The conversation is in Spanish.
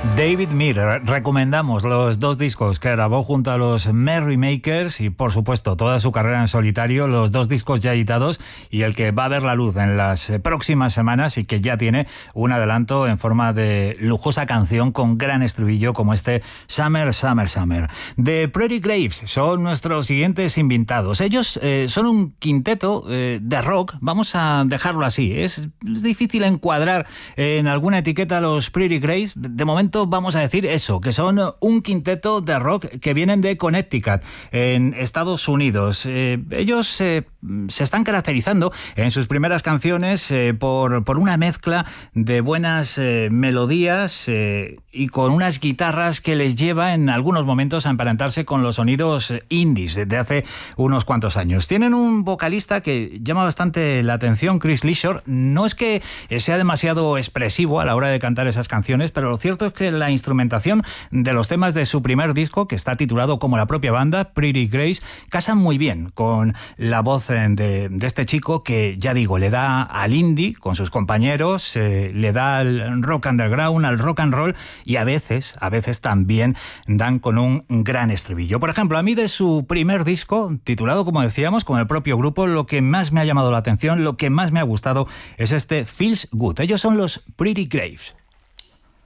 David Miller, recomendamos los dos discos que grabó junto a los Merrymakers y por supuesto toda su carrera en solitario, los dos discos ya editados y el que va a ver la luz en las próximas semanas y que ya tiene un adelanto en forma de lujosa canción con gran estribillo como este Summer, Summer, Summer. The Pretty Graves son nuestros siguientes invitados. Ellos son un quinteto de rock, vamos a dejarlo así. Es difícil encuadrar en alguna etiqueta a los Pretty Graves. De momento vamos a decir eso, que son un quinteto de rock que vienen de Connecticut, en Estados Unidos. Ellos se están caracterizando en sus primeras canciones por una mezcla de buenas melodías y con unas guitarras que les lleva en algunos momentos a emparentarse con los sonidos indies de hace unos cuantos años. Tienen un vocalista que llama bastante la atención, Chris Leisure. No es que sea demasiado expresivo a la hora de cantar esas canciones, pero lo cierto es que la instrumentación de los temas de su primer disco, que está titulado como la propia banda, Pretty Grace, casan muy bien con la voz de este chico que, ya digo, le da al indie con sus compañeros, le da al rock underground, al rock and roll y a veces también dan con un gran estribillo. Por ejemplo, a mí de su primer disco, titulado como decíamos, con el propio grupo, lo que más me ha llamado la atención, lo que más me ha gustado es este Feels Good. Ellos son los Pretty Graves.